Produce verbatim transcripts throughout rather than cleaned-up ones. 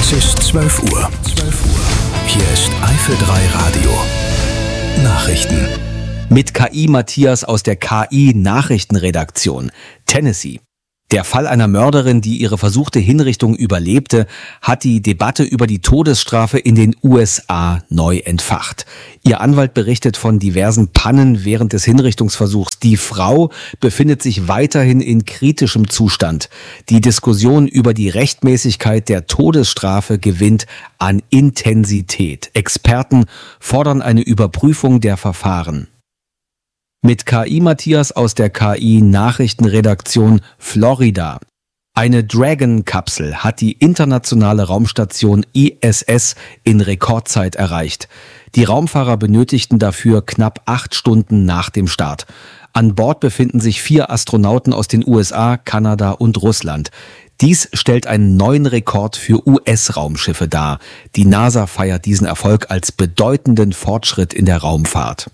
Es ist zwölf Uhr. Hier ist Eifel drei Radio. Nachrichten. Mit K I Matthias aus der K I-Nachrichtenredaktion. Tennessee. Der Fall einer Mörderin, die ihre versuchte Hinrichtung überlebte, hat die Debatte über die Todesstrafe in den U S A neu entfacht. Ihr Anwalt berichtet von diversen Pannen während des Hinrichtungsversuchs. Die Frau befindet sich weiterhin in kritischem Zustand. Die Diskussion über die Rechtmäßigkeit der Todesstrafe gewinnt an Intensität. Experten fordern eine Überprüfung der Verfahren. Mit K I Matthias aus der K I-Nachrichtenredaktion Florida. Eine Dragon-Kapsel hat die internationale Raumstation I S S in Rekordzeit erreicht. Die Raumfahrer benötigten dafür knapp acht Stunden nach dem Start. An Bord befinden sich vier Astronauten aus den U S A, Kanada und Russland. Dies stellt einen neuen Rekord für U S-Raumschiffe dar. Die NASA feiert diesen Erfolg als bedeutenden Fortschritt in der Raumfahrt.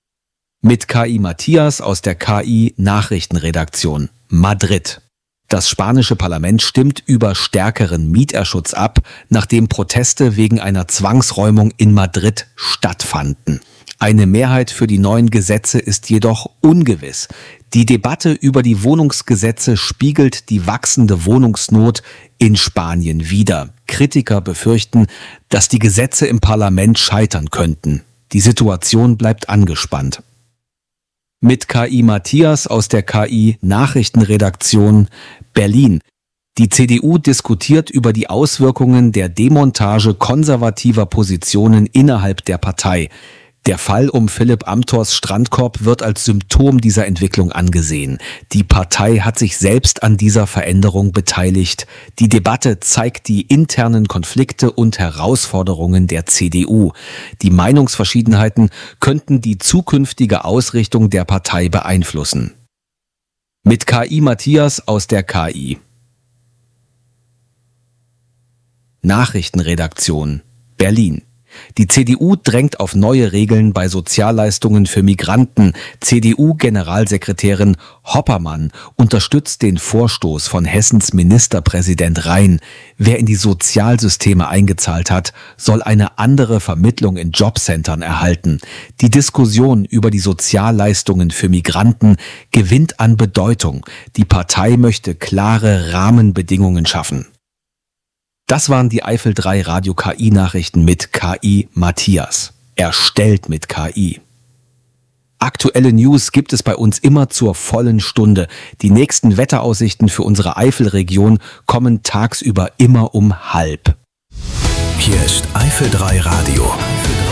Mit K I Matthias aus der K I-Nachrichtenredaktion Madrid. Das spanische Parlament stimmt über stärkeren Mieterschutz ab, nachdem Proteste wegen einer Zwangsräumung in Madrid stattfanden. Eine Mehrheit für die neuen Gesetze ist jedoch ungewiss. Die Debatte über die Wohnungsgesetze spiegelt die wachsende Wohnungsnot in Spanien wider. Kritiker befürchten, dass die Gesetze im Parlament scheitern könnten. Die Situation bleibt angespannt. Mit K I Matthias aus der K I-Nachrichtenredaktion Berlin. Die C D U diskutiert über die Auswirkungen der Demontage konservativer Positionen innerhalb der Partei. Der Fall um Philipp Amthors Strandkorb wird als Symptom dieser Entwicklung angesehen. Die Partei hat sich selbst an dieser Veränderung beteiligt. Die Debatte zeigt die internen Konflikte und Herausforderungen der C D U. Die Meinungsverschiedenheiten könnten die zukünftige Ausrichtung der Partei beeinflussen. Mit K I Matthias aus der K I. Nachrichtenredaktion Berlin. Die C D U drängt auf neue Regeln bei Sozialleistungen für Migranten. C D U-Generalsekretärin Hoppermann unterstützt den Vorstoß von Hessens Ministerpräsident Rhein. Wer in die Sozialsysteme eingezahlt hat, soll eine andere Vermittlung in Jobcentern erhalten. Die Diskussion über die Sozialleistungen für Migranten gewinnt an Bedeutung. Die Partei möchte klare Rahmenbedingungen schaffen. Das waren die Eifel drei Radio K I-Nachrichten mit K I Matthias. Erstellt mit K I. Aktuelle News gibt es bei uns immer zur vollen Stunde. Die nächsten Wetteraussichten für unsere Eifelregion kommen tagsüber immer um halb. Hier ist Eifel drei Radio.